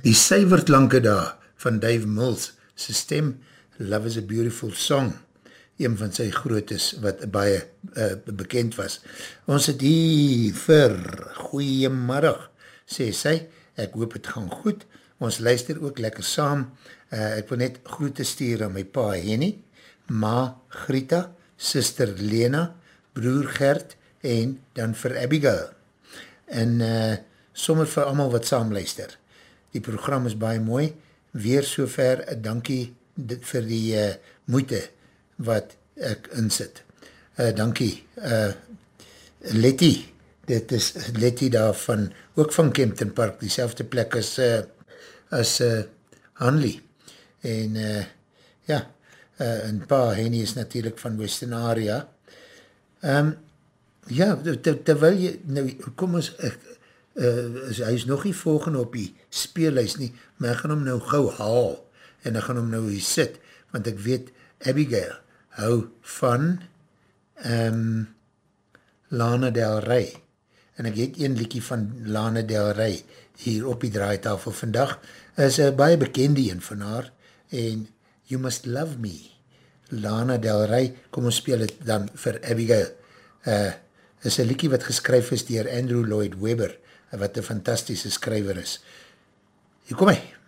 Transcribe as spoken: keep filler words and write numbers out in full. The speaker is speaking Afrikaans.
Die suiwerklanke daar van Dave Mills sy stem, Love is a Beautiful Song, een van sy grootes wat baie uh, bekend was. Ons het hier vir goeiemiddag, sê sy, ek hoop het gaan goed, ons luister ook lekker saam, uh, ek wil net groete stuur aan my pa Henny, ma Grita, sister Lena, broer Gert en dan vir Abigail. En uh, sommer vir allemaal wat saam luister. Die program is baie mooi, weer sover, dankie dit vir die uh, moeite wat ek insit. Uh, dankie, uh, Letty, dit is Letty daar van, ook van Kempton Park, die selfde plek as, uh, as uh, Hanley. En uh, ja, uh, en pa Henny is natuurlijk van Western Area. Um, ja, ter, terwyl jy, nou, kom ons, ek, Uh, is, hy is nog nie volgende op die speelhuis nie, maar ek gaan hom nou gauw haal, en ek gaan hom nou hier sit, want ek weet, Abigail hou van um, Lana Del Rey, en ek het een liedjie van Lana Del Rey, hier op die draaitafel vandag, is een baie bekende een van haar, en You Must Love Me, Lana Del Rey, kom ons speel het dan vir Abigail, uh, is een liedjie wat geskryf is dier Andrew Lloyd Webber, wat een fantastische skrywer is. Hier kom hy.